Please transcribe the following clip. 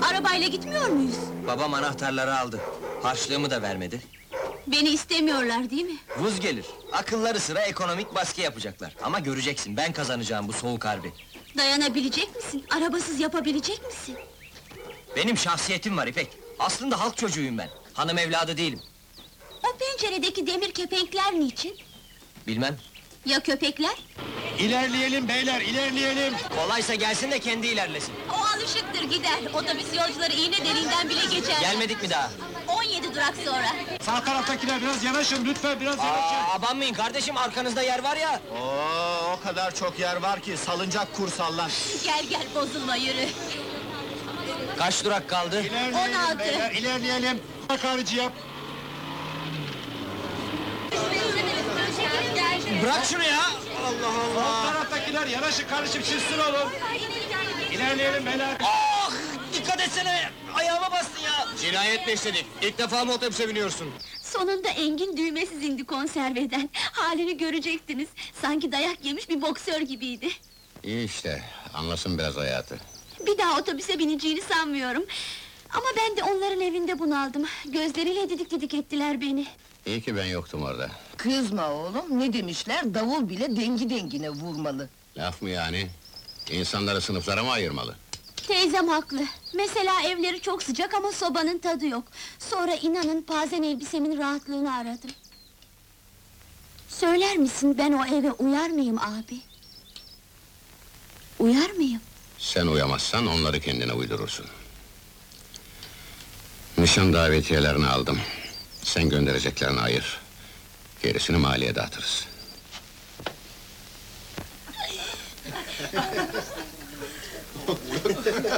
arabayla gitmiyor muyuz? Babam anahtarları aldı. Harçlığımı da vermedi. Beni istemiyorlar değil mi? Vız gelir. Akılları sıra ekonomik baskı yapacaklar. Ama göreceksin, ben kazanacağım bu soğuk harbi. Dayanabilecek misin? Arabasız yapabilecek misin? Benim şahsiyetim var İpek. Aslında halk çocuğuyum ben. Hanım evladı değilim. O penceredeki demir kepenkler niçin? Bilmem. Ya köpekler? İlerleyelim beyler, ilerleyelim! Kolaysa gelsin de kendi ilerlesin. O alışıktır gider. Otobüs yolcuları iğne deliğinden bile geçer. Gelmedik mi daha? 17 durak sonra. Sağ taraftakiler biraz yanaşın, lütfen biraz yanaşın! Abanmayın kardeşim, arkanızda yer var ya. Oo, o kadar çok yer var ki salıncak kur sallan. Gel gel bozulma yürü. Kaç durak kaldı? İlerleyelim 16. beyler, ilerleyelim! Bak harici yap! Bırak şunu ya! Sağ taraftakiler yanaşın kardeşim, çizsin olun! İlerleyelim beyler! Ah! Dikkat etsene! Ayağıma bastın ya! Cinayet işledik. İlk defa mı otobüse biniyorsun? Sonunda Engin düğmesiz indi konserveden. Halini görecektiniz. Sanki dayak yemiş bir boksör gibiydi. İyi işte, anlasın biraz hayatı. Bir daha otobüse bineceğini sanmıyorum. Ama ben de onların evinde bunaldım. Gözleriyle didik didik ettiler beni. İyi ki ben yoktum orada. Kızma oğlum, ne demişler? Davul bile dengi dengine vurmalı. Laf mı yani? İnsanları sınıflara mı ayırmalı? Teyzem haklı. Mesela evleri çok sıcak ama sobanın tadı yok. Sonra inanın pazen elbisemin rahatlığını aradım. Söyler misin ben o eve uyar mıyım abi? Uyar mıyım? Sen uyamazsan onları kendine uydurursun. Nişan davetiyelerini aldım. Sen göndereceklerini ayır. Gerisini maliye dağıtırız.